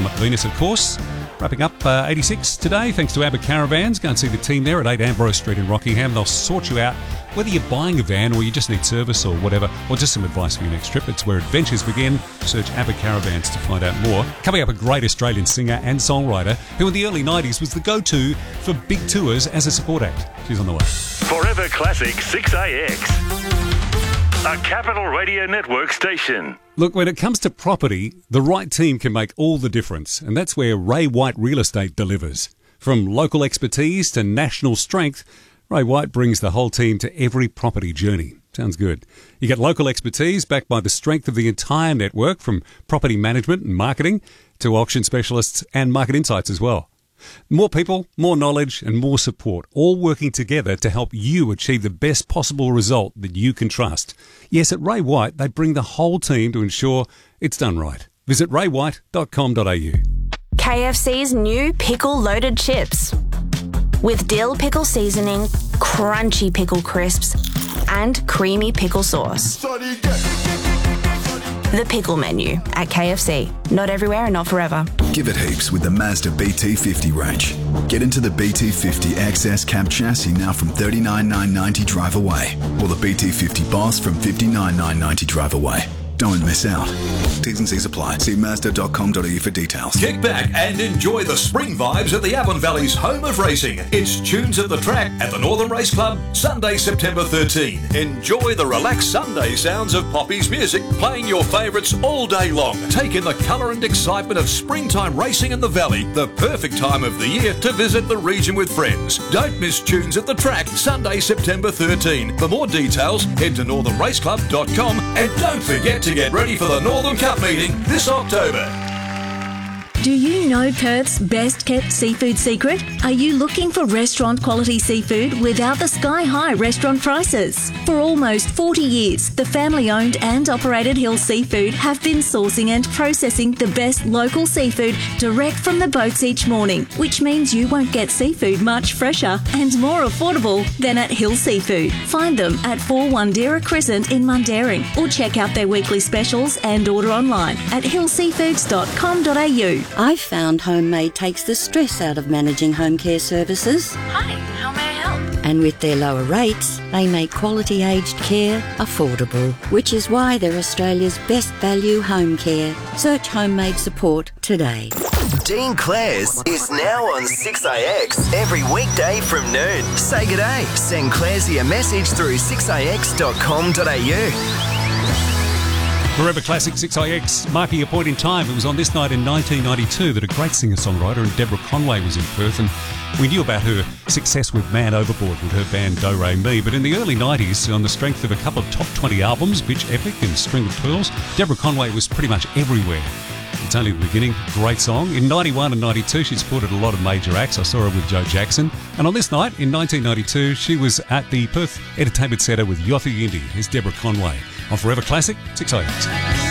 from at Venus, of course. Wrapping up 86 today, thanks to ABBA Caravans. Go and see the team there at 8 Ambrose Street in Rockingham. They'll sort you out, whether you're buying a van or you just need service or whatever, or just some advice for your next trip. It's where adventures begin. Search ABBA Caravans to find out more. Coming up, a great Australian singer and songwriter who in the early 90s was the go-to for big tours as a support act. She's on the way. Forever Classic 6AX. A Capital Radio Network station. Look, when it comes to property, the right team can make all the difference, and that's where Ray White Real Estate delivers. From local expertise to national strength, Ray White brings the whole team to every property journey. Sounds good. You get local expertise backed by the strength of the entire network, from property management and marketing to auction specialists and market insights as well. More people, more knowledge and more support, all working together to help you achieve the best possible result that you can trust. Yes, at Ray White, they bring the whole team to ensure it's done right. Visit raywhite.com.au. KFC's new pickle-loaded chips. With dill pickle seasoning, crunchy pickle crisps, and creamy pickle sauce. The pickle menu at KFC. Not everywhere and not forever. Give it heaps with the Mazda BT50 range. Get into the BT50 XS cab chassis now from $39,990 drive away, or the BT50 Boss from $59,990 drive away. Don't miss out. T's and C's apply. See Mazda.com.au for details. Kick back and enjoy the spring vibes at the Avon Valley's home of racing. It's Tunes at the Track at the Northern Race Club, Sunday, September 13. Enjoy the relaxed Sunday sounds of Poppy's music, playing your favourites all day long. Take in the colour and excitement of springtime racing in the Valley, the perfect time of the year to visit the region with friends. Don't miss Tunes at the Track, Sunday, September 13. For more details, head to northernraceclub.com and don't forget to get ready for the Northern Cup meeting this October. Do you know Perth's best kept seafood secret? Are you looking for restaurant quality seafood without the sky high restaurant prices? For almost 40 years, the family owned and operated Hill Seafood have been sourcing and processing the best local seafood direct from the boats each morning, which means you won't get seafood much fresher and more affordable than at Hill Seafood. Find them at 4 Wandera Crescent in Mundaring, or check out their weekly specials and order online at hillseafoods.com.au. I've found Homemade takes the stress out of managing home care services. Hi, how may I help? And with their lower rates, they make quality aged care affordable, which is why they're Australia's best value home care. Search Homemade support today. Dean Clares is now on 6AX every weekday from noon. Say g'day. Send Claresy a message through 6AX.com.au. Forever Classic 6IX, marking a point in time. It was on this night in 1992 that a great singer-songwriter, and Deborah Conway, was in Perth, and we knew about her success with Man Overboard with her band Do Re Mi. But in the early 90s, on the strength of a couple of top 20 albums, Bitch Epic and String of Pearls, Deborah Conway was pretty much everywhere. It's only the beginning. Great song. In 91 and 92, she supported a lot of major acts. I saw her with Joe Jackson. And on this night, in 1992, she was at the Perth Entertainment Centre with Yothu Yindi. Here's Deborah Conway on Forever Classic 6IX.